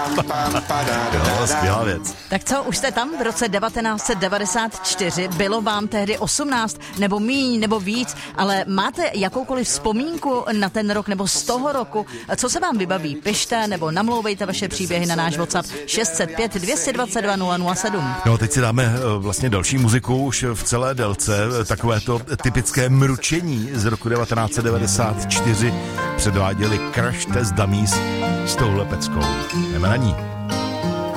Jo, skvělá věc. Tak co, už jste tam v roce 1994? Bylo vám tehdy 18, nebo míň, nebo víc, ale máte jakoukoliv vzpomínku na ten rok nebo z toho roku? Co se vám vybaví? Pište nebo namlouvejte vaše příběhy na náš WhatsApp 605 222 007. No, teď si dáme vlastně další muziku už v celé délce, takové to typické mručení z roku 1994 předváděli Crash Test Dummies s touhle peckou. Jdeme na ní.